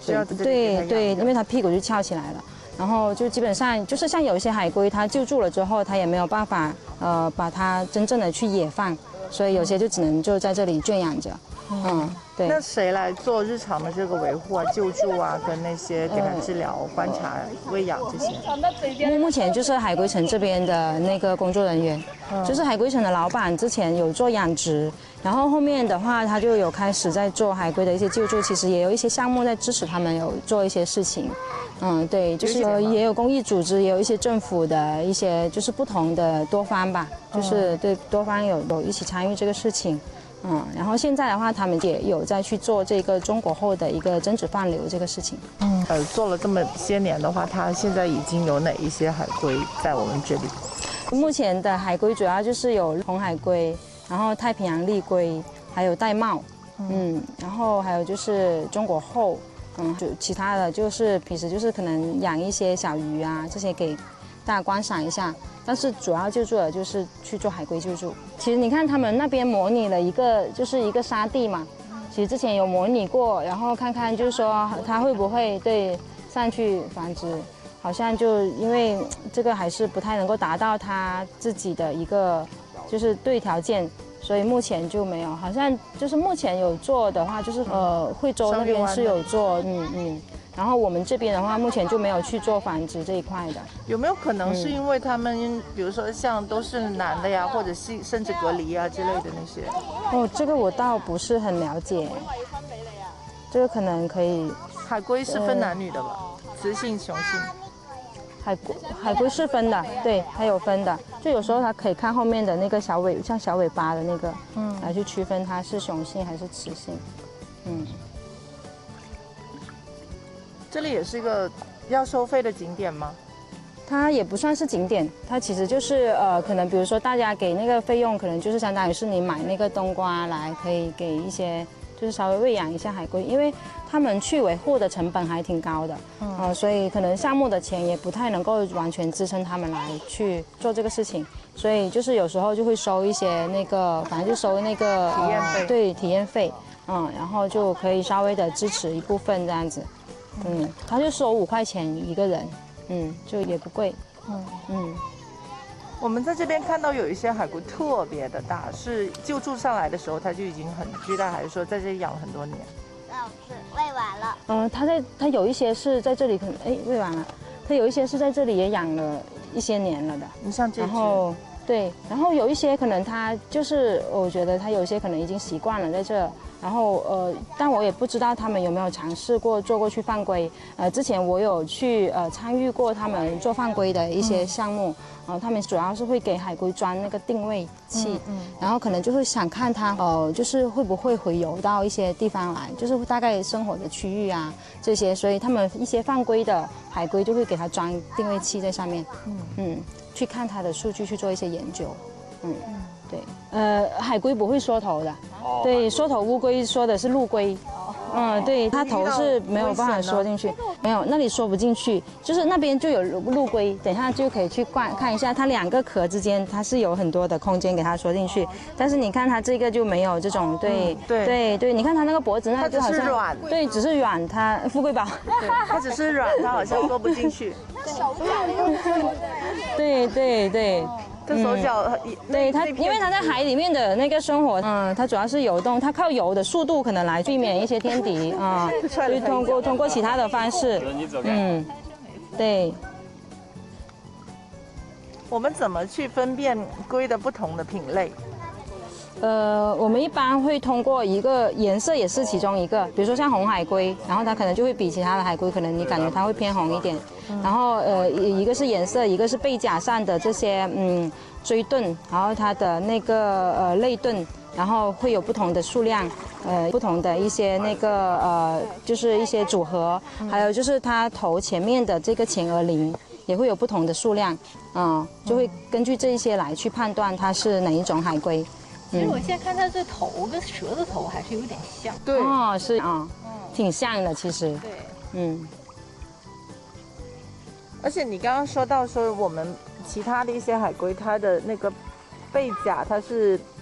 对对，因为它屁股就翘起来了。然后就基本上就是像有一些海龟，它救助了之后，它也没有办法把它真正的去野放，所以有些就只能就在这里圈养着。对。 那谁来做日常的这个维护啊、救助啊，跟那些给它治疗、观察、喂养这些？ 目前就是海龟城这边的那个工作人员，就是海龟城的老板之前有做养殖，然后后面的话他就有开始在做海龟的一些救助，其实也有一些项目在支持他们有做一些事情。对，就是也有公益组织，也有一些政府的一些就是不同的多方吧，就是对多方有一起参与这个事情。然后现在的话，他们也有在去做这个中国后的一个增值放流这个事情。 做了这么些年的话，它现在已经有哪一些海龟在我们这里？ 目前的海龟主要就是有红海龟，然后太平洋丽龟，还有玳瑁，然后还有就是中国后，就其他的就是平时就是可能养一些小鱼啊这些给大家观赏一下。但是主要救助的就是去做海龟救助。其实你看他们那边模拟了一个就是一个沙地嘛，其实之前有模拟过，然后看看就是说它会不会上去繁殖，好像就因为这个还是不太能够达到它自己的一个就是对条件，所以目前就没有。好像就是目前有做的话，就是惠州那边是有做，然后我们这边的话，目前就没有去做繁殖这一块的。 有没有可能是因为他们，比如说像都是男的呀，或者是甚至隔离啊之类的那些？ 这个我倒不是很了解，这个可能可以。 海龟是分男女的吧？雌性、雄性。 海龟是分的，对，还有分的。就有时候它可以看后面的那个小尾，像小尾巴的那个，来去区分它是雄性还是雌性。 这里也是一个要收费的景点吗？ 它也不算是景点，它其实就是可能比如说大家给那个费用，可能就是相当于是你买那个冬瓜来，可以给一些就是稍微喂养一下海龟，因为他们去维护的成本还挺高的，所以可能项目的钱也不太能够完全支撑他们来去做这个事情，所以就是有时候就会收一些那个，反正就收那个体验费， 对，体验费，然后就可以稍微的支持一部分这样子。他就收5块钱一个人，就也不贵。 我们在这边看到有一些海龟特别的大，是救助上来的时候它就已经很巨大，还是说在这里养了很多年？ 是喂完了。 它有一些是在这里可能喂完了，它有一些是在这里也养了一些年了的。 你像这只。 然后对，然后有一些可能它就是我觉得它有一些可能已经习惯了在这。然后但我也不知道他们有没有尝试过做过去放龟。之前我有去参与过他们做放龟的一些项目，他们主要是会给海龟装那个定位器，然后可能就会想看它就是会不会回游到一些地方来，就是大概生活的区域啊这些，所以他们一些放龟的海龟就会给它装定位器在上面，去看它的数据去做一些研究，对，海龟不会缩头的，对，缩头乌龟缩的是陆龟，对，它头是没有办法缩进去，没有，那里缩不进去，就是那边就有陆龟，等一下就可以去看一下，它2个壳之间它是有很多的空间给它缩进去，但是你看它这个就没有这种，对，你看它那个脖子那就好像软， 对，只是软，它富贵宝， 对，它只是软，它好像缩不进去， 手脚对。 这手脚对它，因为它在海里面的那个生活，它主要是游动，它靠游的速度可能来避免一些天敌就通过其他的方式，对。 我们怎么去分辨龟的不同的品类？ 我们一般会通过一个颜色也是其中一个，比如说像红海龟，然后它可能就会比其他的海龟，可能你感觉它会偏红一点。然后一个是颜色，一个是背甲上的这些锥盾，然后它的那个肋盾，然后会有不同的数量，不同的一些那个就是一些组合，还有就是它头前面的这个前额鳞也会有不同的数量，就会根据这一些来去判断它是哪一种海龟。 其实我现在看它这头跟蛇的头还是有点像。 对， 是挺像的，其实。 对， 而且你刚刚说到说我们其他的一些海龟，它的那个背甲它是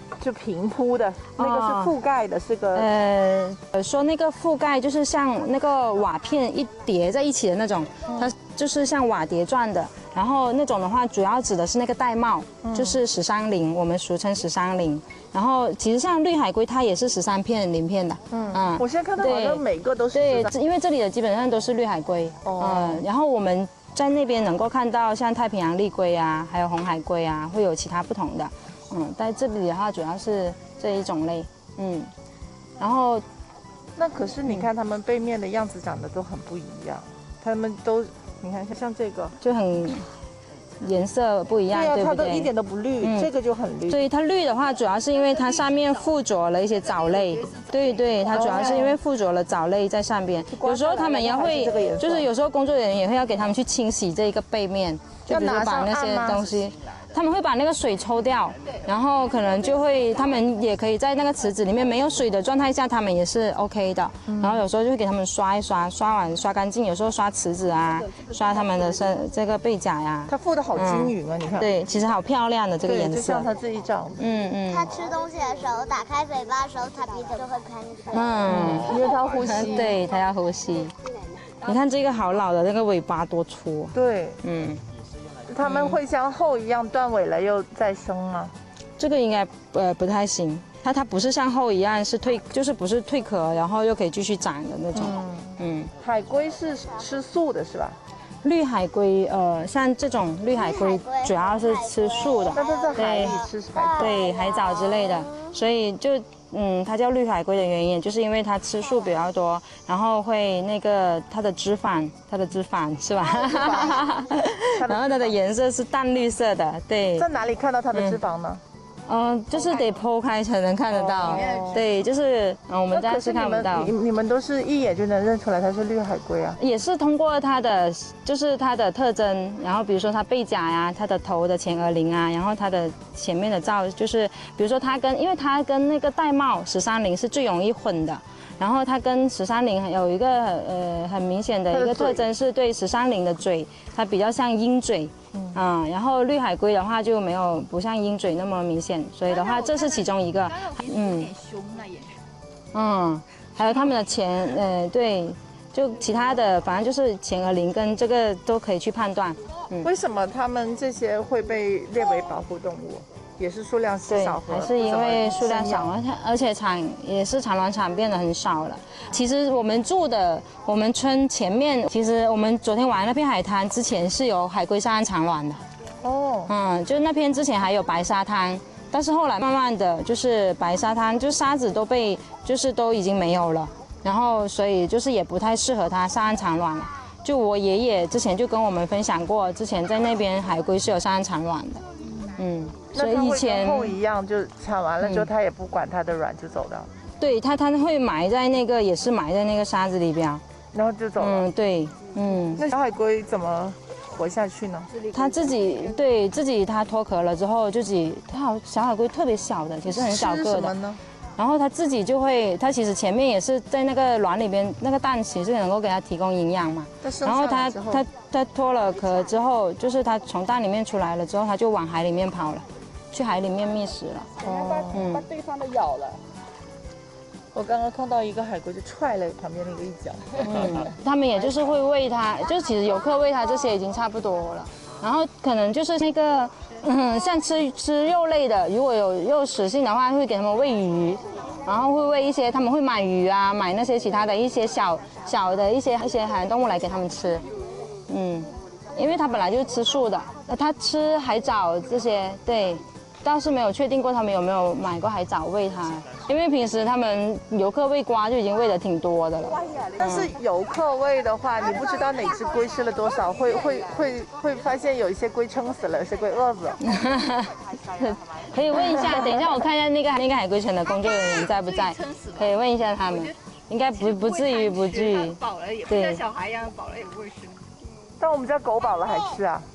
就平铺的，那个是覆盖的，是个说那个覆盖就是像那个瓦片一叠在一起的那种，它就是像瓦碟状的。然后那种的话，主要指的是那个玳瑁，就是13鳞，我们俗称13鳞。然后其实像绿海龟，它也是13片鳞片的。 我现在看到好像每个都是对，因为这里的基本上都是绿海龟。然后我们在那边能够看到像太平洋丽龟啊，还有红海龟啊，会有其他不同的。在这里的话，主要是这一种类。然后那可是你看它们背面的样子长得都很不一样，它们都。你看，像这个就很颜色不一样，对啊， 不对？ 它都一点都不绿，这个就很绿。 所以它绿的话，主要是因为它上面附着了一些藻类。对，它主要是因为附着了藻类在上边。有时候他们也会，就是有时候工作人员也会要给他们去清洗这一个背面，就比如说把那些东西。他们会把那个水抽掉，然后可能就会，他们也可以在那个池子里面没有水的状态下，他们也是 OK 的。然后有时候就会给他们刷一刷，刷完刷干净，有时候刷池子啊，刷他们的这个背甲呀。 它附的好均匀啊，你看。 对，其实好漂亮的这个颜色。 就像它自己长的。 它吃东西的时候，打开嘴巴的时候，它鼻子就会喷水。 因为它要呼吸。 对，它要呼吸。你看这个好老的那个尾巴多粗。 对，它们会像后一样断尾了又再生吗？ 这个应该不太行，它不是像后一样是就是不是蜕壳，然后又可以继续长的那种。 海龟是吃素的是吧？ 绿海龟像这种绿海龟主要是吃素的， 那它在海里吃海对海藻之类的，所以就它叫绿海龟的原因，就是因为它吃素比较多，然后会那个它的脂肪是吧？然后它的颜色是淡绿色的，对。 在哪里看到它的脂肪呢？ 就是得剖开才能看得到，对，就是我们家是看不到。 你们都是一眼就能认出来它是绿海龟啊？ 也是通过它的特征，然后比如说它背甲呀，它的头的前额鳞啊，然后它的前面的罩，就是比如说因为它跟那个玳瑁13鳞是最容易混的。然后它跟13鳞有一个很明显的一个特征是对13鳞的嘴，它比较像鹰嘴，然后绿海龟的话就不像鹰嘴那么明显，所以的话这是其中一个， 有点凶那眼神， 还有它们的对，就其他的反正就是前额鳞跟这个都可以去判断。 为什么它们这些会被列为保护动物？也是数量少， 还是因为数量少，而且也是产卵场变得很少了。其实我们村前面，其实我们昨天玩那片海滩之前是有海龟上岸产卵的。就那片之前还有白沙滩，但是后来慢慢的就是白沙滩就沙子都已经没有了，然后所以就是也不太适合它上岸产卵了。就我爷爷之前就跟我们分享过，之前在那边海龟是有上岸产卵的。 所以以前后一样，就产完了之后，它也不管它的卵就走了。 对，它会埋在那个，也是埋在那个沙子里边， 然后就走了。 对， 那小海龟怎么活下去呢？ 它自己它脱壳了之后，小海龟特别小的，其实很小个的。 吃什么呢？ 然后它自己它其实前面也是在那个卵里边，那个蛋其实能够给它提供营养嘛。然后它脱了壳之后，就是它从蛋里面出来了之后，它就往海里面跑了，去海里面觅食了。 把对方的咬了。我刚刚看到一个海龟就踹了旁边那个一脚。 他们也就是会喂它，就其实游客喂它这些已经差不多了。然后可能就是那个，像吃肉类的，如果有肉食性的话，会给他们喂鱼，然后会喂一些，他们会买鱼啊，买那些其他的一些小的一些海洋动物来给他们吃，因为它本来就是吃素的，它吃海藻这些，对，倒是没有确定过他们有没有买过海藻喂它，因为平时他们游客喂瓜就已经喂的挺多的了。 但是游客喂的话，你不知道哪只龟吃了多少，会发现有一些龟撑死了，有些龟饿死了。 可以问一下，等一下我看一下那个海龟城的工作人员在不在，可以问一下他们，应该不至于。 饱了也不像小孩一样，饱了也不会吃。 但我们家狗饱了还吃啊。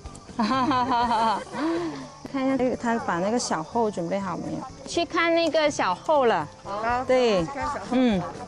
看一下他把那个小后准备好没有？去看那个小后了。 好， 对，